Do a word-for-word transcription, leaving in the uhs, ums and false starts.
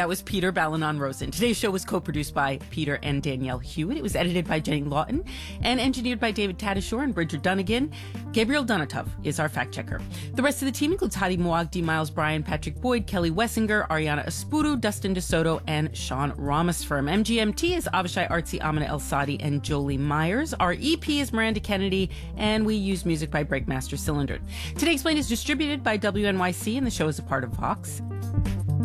That was Peter Balanon Rosen. Today's show was co-produced by Peter and Danielle Hewitt. It was edited by Jenny Lawton and engineered by David Tatasciore and Bridger Dunnigan. Gabriel Donatov is our fact checker. The rest of the team includes Hadi Moagdi, Miles Bryan, Patrick Boyd, Kelly Wessinger, Ariana Espuru, Dustin DeSoto, and Sean Ramasfirm. M G M T is Avishai Artsy, Amina El Sadi, and Jolie Myers. Our E P is Miranda Kennedy, and we use music by Breakmaster Cylinder. Today Explained is distributed by W N Y C, and the show is a part of Vox.